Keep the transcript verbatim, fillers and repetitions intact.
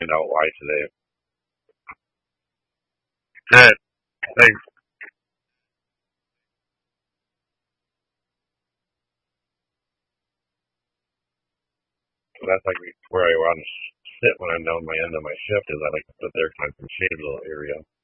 find out why today. Good. Thanks. So that's like where I want to sit when I'm down my end of my shift. Is I like to sit there kind of some shaded little area.